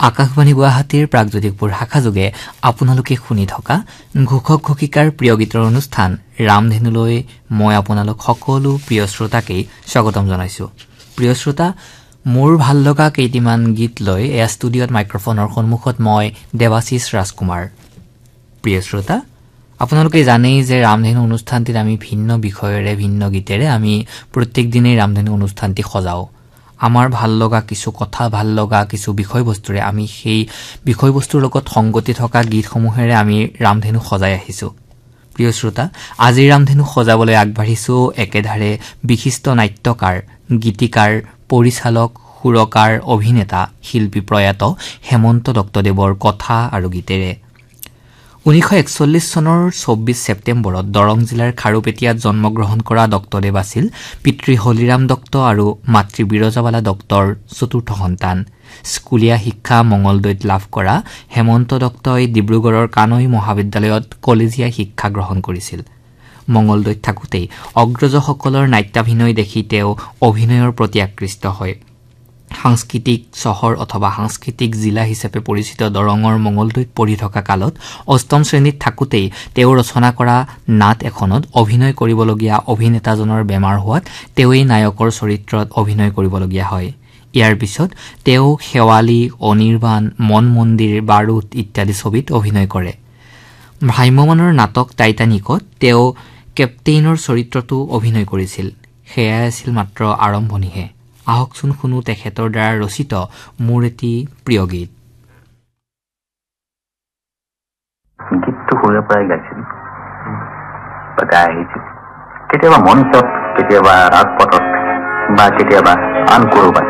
আকাশবাণী গুৱাহাটীৰ প্ৰাগজ্যোতিষপুৰ শাখাযোগে আপোনালোকে শুনি থকা ঘোষক ঘোষিকাৰ প্ৰিয় গীতৰ অনুষ্ঠান ৰামধেনুলৈ মই আপোনালোক সকলো প্ৰিয় শ্ৰোতাকেই স্বাগতম জনাইছো। প্ৰিয় শ্ৰোতা, মোৰ ভাল লগা কেইটিমান গীত লৈ এয়া ষ্টুডিঅ'ত মাইক্ৰফোনৰ সন্মুখত মই দেৱাশিষ ৰাজকুমাৰ। প্ৰিয় শ্ৰোতা, আপোনালোকে জানেই যে ৰামধেনু অনুষ্ঠানটিত আমি ভিন্ন বিষয়েৰে ভিন্ন গীতেৰে আমি প্ৰত্যেক দিনেই ৰামধেনু অনুষ্ঠানটি সজাওঁ। আমাৰ ভাল লগা কিছু কথা, ভাল লগা কিছু বিষয়বস্তুৰে আমি সেই বিষয়বস্তুৰ লগত সংগতি থকা গীতসমূহেৰে আমি ৰামধেনু সজাই আহিছোঁ। প্ৰিয় শ্ৰোতা, আজি ৰামধেনু সজাবলৈ আগবাঢ়িছোঁ একেধাৰে বিশিষ্ট নাট্যকাৰ, গীতিকাৰ, পৰিচালক, সুৰকাৰ, অভিনেতা, শিল্পী প্ৰয়াত হেমন্ত দত্তদেৱৰ কথা আৰু গীতেৰে। 1941 চনৰ 24 ছেপ্টেম্বৰত দৰং জিলাৰ খাৰুপেটীয়াত জন্মগ্ৰহণ কৰা দত্তদেৱ আছিল পিতৃ হলিৰাম দত্ত আৰু মাতৃ বিৰজাবালা দত্তৰ চতুৰ্থ সন্তান। স্কুলীয়া শিক্ষা মঙলদৈত লাভ কৰা হেমন্ত দত্তই ডিব্ৰুগড়ৰ কানৈ মহাবিদ্যালয়ত কলেজীয়া শিক্ষা গ্ৰহণ কৰিছিল। মঙলদৈত থাকোঁতেই অগ্ৰজসকলৰ নাট্যাভিনয় দেখি তেওঁ অভিনয়ৰ প্ৰতি আকৃষ্ট হয়। সাংস্কৃতিক চহৰ অথবা সাংস্কৃতিক জিলা হিচাপে পৰিচিত দৰঙৰ মঙলদৈত পঢ়ি থকা কালত অষ্টম শ্ৰেণীত থাকোঁতেই তেওঁ ৰচনা কৰা নাট এখনত অভিনয় কৰিবলগীয়া অভিনেতাজনৰ বেমাৰ হোৱাত তেওঁৱেই নায়কৰ চৰিত্ৰত অভিনয় কৰিবলগীয়া হয়। ইয়াৰ পিছত তেওঁ শেৱালি, অনিৰ্বাণ, মন মন্দিৰ, বাৰুদ ইত্যাদি ছবিত অভিনয় কৰে। ভ্ৰাম্যমানৰ নাটক টাইটানিকত তেওঁ কেপ্টেইনৰ চৰিত্ৰতো অভিনয় কৰিছিল। সেয়াই আছিল মাত্ৰ আৰম্ভণিহে। আহকচোন শুনো তেখেতৰ দ্বাৰা ৰচিত মোৰ এটি প্ৰিয় গীত। গীতটো সৰুৰে পৰাই গাইছিলোঁ বা গাই আহিছোঁ। কেতিয়াবা মঞ্চত, কেতিয়াবা ৰাজপথত বা কেতিয়াবা আন ক'ৰবাত।